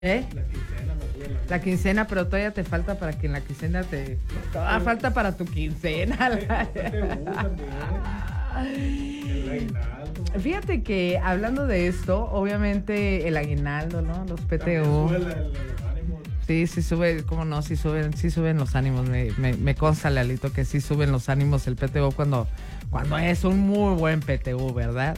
¿Eh? La quincena me sube la... La quincena, pero todavía te falta para que en la quincena te... falta para tu quincena. El aguinaldo. Fíjate que hablando de esto, obviamente el aguinaldo, ¿no? Los PTU. Sube los ánimos. Sí sube, cómo no, sí suben los ánimos. Me consta, Lalito, que sí suben los ánimos el PTU cuando es un muy buen PTU, ¿verdad?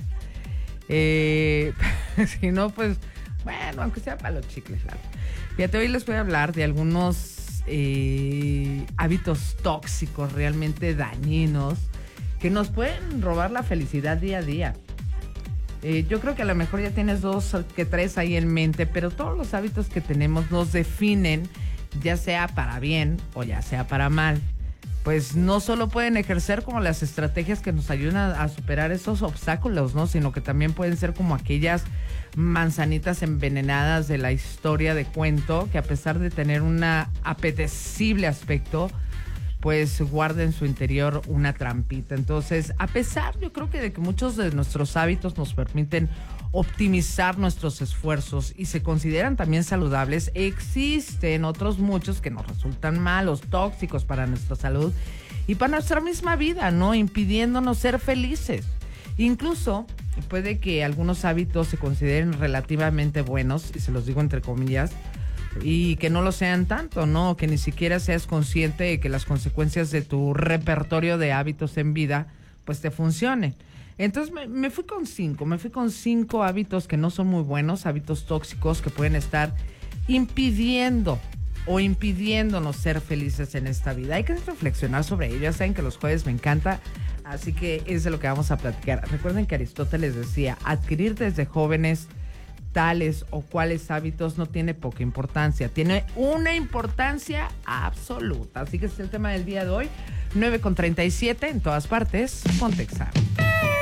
Si no, pues, bueno, aunque sea para los chicles, claro. Fíjate, hoy les voy a hablar de algunos hábitos tóxicos realmente dañinos que nos pueden robar la felicidad día a día. Yo creo que a lo mejor ya tienes 2 que 3 ahí en mente, pero todos los hábitos que tenemos nos definen, ya sea para bien o ya sea para mal. Pues no solo pueden ejercer como las estrategias que nos ayudan a superar esos obstáculos, ¿no? Sino que también pueden ser como aquellas manzanitas envenenadas de la historia de cuento que, a pesar de tener un apetecible aspecto, pues guarda en su interior una trampita. Entonces, a pesar, yo creo que de que muchos de nuestros hábitos nos permiten optimizar nuestros esfuerzos y se consideran también saludables, existen otros muchos que nos resultan malos, tóxicos para nuestra salud y para nuestra misma vida, ¿no? Impidiéndonos ser felices. Incluso puede que algunos hábitos se consideren relativamente buenos, y se los digo entre comillas, y que no lo sean tanto, ¿no? Que ni siquiera seas consciente de que las consecuencias de tu repertorio de hábitos en vida, pues te funcionen. Entonces me fui con 5 hábitos que no son muy buenos, hábitos tóxicos que pueden estar impidiéndonos ser felices en esta vida. Hay que reflexionar sobre ello. Ya saben que los jueves me encanta, así que es de lo que vamos a platicar. Recuerden que Aristóteles decía, adquirir desde jóvenes tales o cuales hábitos no tiene poca importancia, tiene una importancia absoluta. Así que este es el tema del día de hoy, 9:37 en todas partes, Ponte Exa.